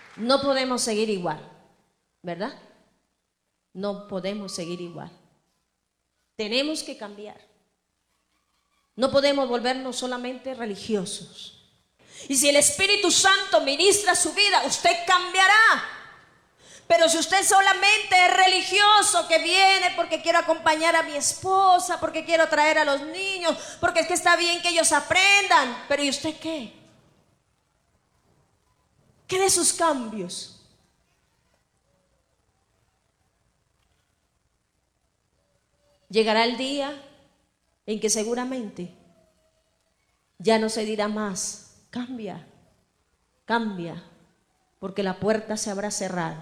No podemos seguir igual, ¿verdad? No podemos seguir igual. Tenemos que cambiar. No podemos volvernos solamente religiosos. Y si el Espíritu Santo ministra su vida, usted cambiará. Pero si usted solamente es religioso, que viene porque quiero acompañar a mi esposa, porque quiero traer a los niños, porque es que está bien que ellos aprendan, pero ¿y usted qué? ¿Qué de sus cambios? Llegará el día en que seguramente ya no se dirá más, cambia, cambia, porque la puerta se habrá cerrado.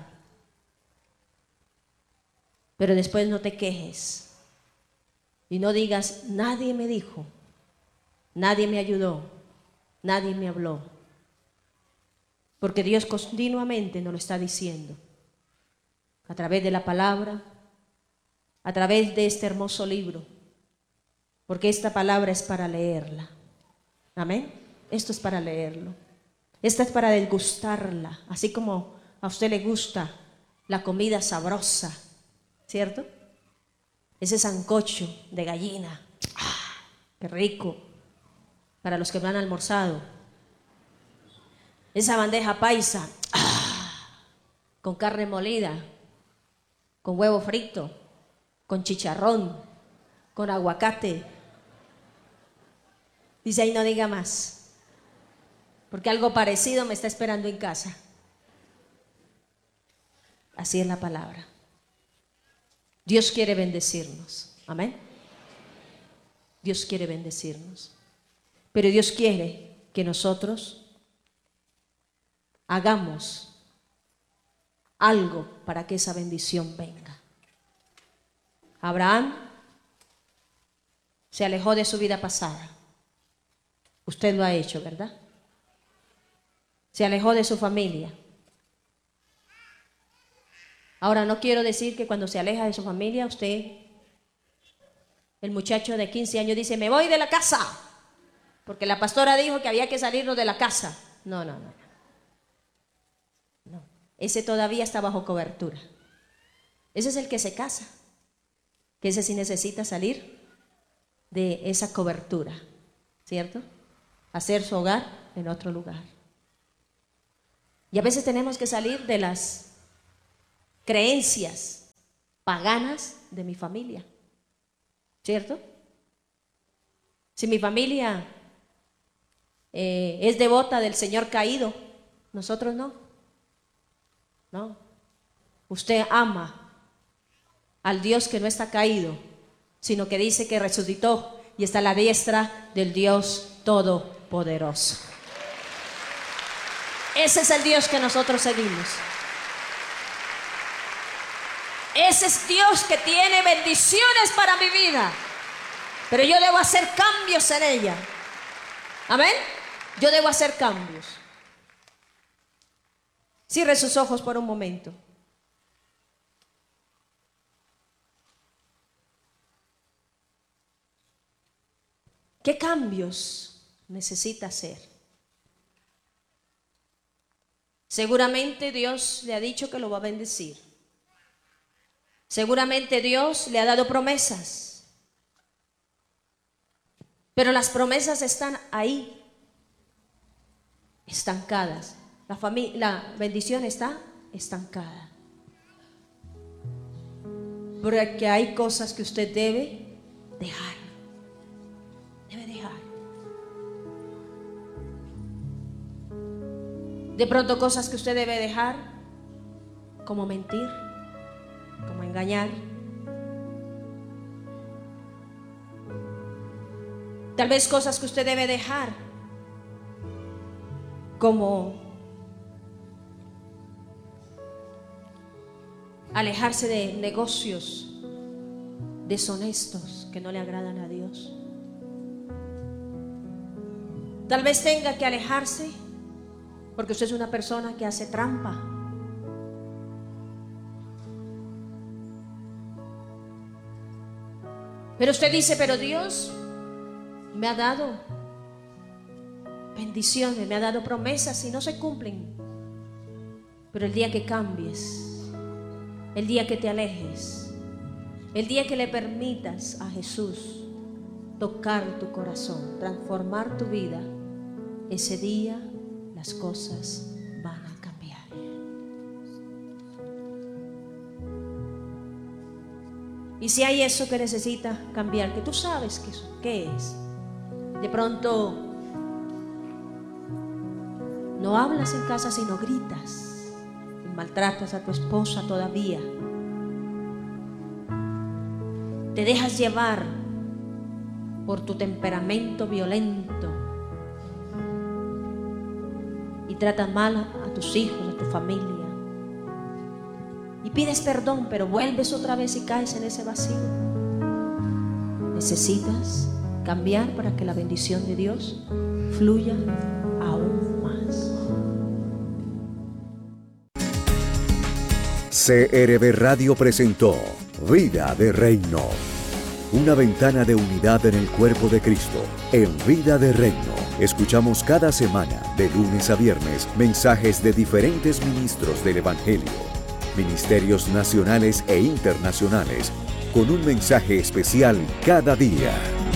Pero después no te quejes y no digas, nadie me dijo, nadie me ayudó, nadie me habló, porque Dios continuamente nos lo está diciendo a través de la palabra, a través de este hermoso libro, porque esta palabra es para leerla. Amén. Esto es para leerlo. Esta es para degustarla, así como a usted le gusta la comida sabrosa, ¿cierto? Ese sancocho de gallina, ¡ah, qué rico! Para los que no han almorzado. Esa bandeja paisa, ¡ah!, con carne molida, con huevo frito, con chicharrón, con aguacate. Dice ahí, no diga más, porque algo parecido me está esperando en casa. Así es la palabra. Dios quiere bendecirnos. Amén. Dios quiere bendecirnos. Pero Dios quiere que nosotros hagamos algo para que esa bendición venga. Abraham se alejó de su vida pasada. Usted lo ha hecho, ¿verdad? Se alejó de su familia. Ahora, no quiero decir que cuando se aleja de su familia, usted, el muchacho de 15 años dice, me voy de la casa, porque la pastora dijo que había que salirnos de la casa. No. Ese todavía está bajo cobertura. Ese es el que se casa, que ese sí necesita salir de esa cobertura, ¿cierto? Hacer su hogar en otro lugar. Y a veces tenemos que salir de las creencias paganas de mi familia, ¿cierto? Si mi familia es devota del Señor caído, nosotros no. Usted ama al Dios que no está caído, sino que dice que resucitó y está a la diestra del Dios Todopoderoso. Ese es el Dios que nosotros seguimos. Ese es Dios que tiene bendiciones para mi vida, pero yo debo hacer cambios en ella. Amén. Yo debo hacer cambios. Cierre sus ojos por un momento. ¿Qué cambios necesita hacer? Seguramente Dios le ha dicho que lo va a bendecir. Seguramente Dios le ha dado promesas. Pero las promesas están ahí, estancadas. La bendición está estancada. Porque hay cosas que usted debe dejar. Debe dejar. De pronto cosas que usted debe dejar, como mentir, como engañar. Tal vez cosas que usted debe dejar, como alejarse de negocios deshonestos que no le agradan a Dios. Tal vez tenga que alejarse porque usted es una persona que hace trampa. Pero usted dice, pero Dios me ha dado bendiciones, me ha dado promesas y no se cumplen. Pero el día que cambies, el día que te alejes, el día que le permitas a Jesús tocar tu corazón, transformar tu vida, ese día las cosas van a cambiar. Y si hay eso que necesita cambiar, que tú sabes qué es, de pronto no hablas en casa sino gritas y maltratas a tu esposa todavía, te dejas llevar por tu temperamento violento y tratas mal a tus hijos, a tu familia, y pides perdón, pero vuelves otra vez y caes en ese vacío. Necesitas cambiar para que la bendición de Dios fluya aún más. CRB Radio presentó Vida de Reino, una ventana de unidad en el cuerpo de Cristo. En Vida de Reino escuchamos cada semana, de lunes a viernes, mensajes de diferentes ministros del Evangelio, ministerios nacionales e internacionales, con un mensaje especial cada día.